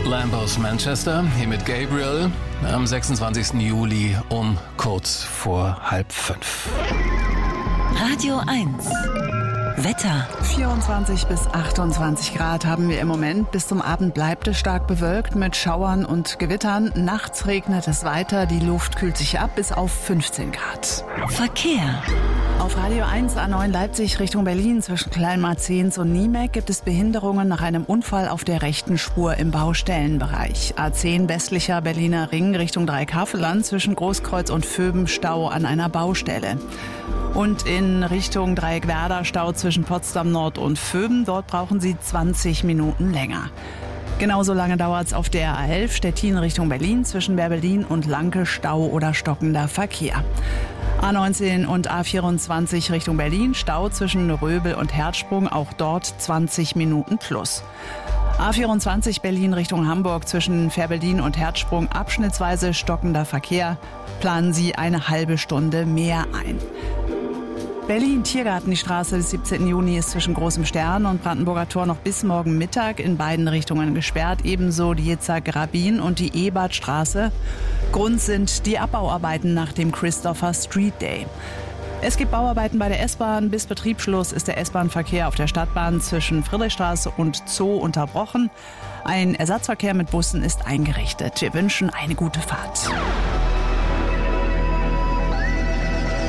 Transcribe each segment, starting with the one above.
Lamb aus Manchester, hier mit Gabriel, am 26. Juli um kurz vor 4:30. Radio 1. Wetter. 24 bis 28 Grad haben wir im Moment. Bis zum Abend bleibt es stark bewölkt mit Schauern und Gewittern. Nachts regnet es weiter. Die Luft kühlt sich ab bis auf 15 Grad. Verkehr. Auf Radio 1 A9 Leipzig Richtung Berlin zwischen Kleinmarzens und Niemek gibt es Behinderungen nach einem Unfall auf der rechten Spur im Baustellenbereich. A10 westlicher Berliner Ring Richtung Dreieckhaveland zwischen Großkreuz und Vöben Stau an einer Baustelle. Und in Richtung Dreieckwerder Stau zwischen Potsdam Nord und Vöben. Dort brauchen Sie 20 Minuten länger. Genauso lange dauert es auf der A11 Stettin Richtung Berlin zwischen Berlin und Lanke Stau oder stockender Verkehr. A19 und A24 Richtung Berlin, Stau zwischen Röbel und Herzsprung, auch dort 20 Minuten plus. A24 Berlin Richtung Hamburg zwischen Fährberlin und Herzsprung, abschnittsweise stockender Verkehr. Planen Sie eine halbe Stunde mehr ein. Berlin, Tiergarten, die Straße des 17. Juni ist zwischen Großem Stern und Brandenburger Tor noch bis morgen Mittag in beiden Richtungen gesperrt. Ebenso die Yitzhak-Rabin und die Ebertstraße. Grund sind die Abbauarbeiten nach dem Christopher Street Day. Es gibt Bauarbeiten bei der S-Bahn. Bis Betriebsschluss ist der S-Bahn-Verkehr auf der Stadtbahn zwischen Friedrichstraße und Zoo unterbrochen. Ein Ersatzverkehr mit Bussen ist eingerichtet. Wir wünschen eine gute Fahrt.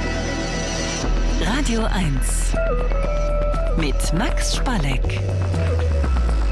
Radio 1 mit Max Spalleck.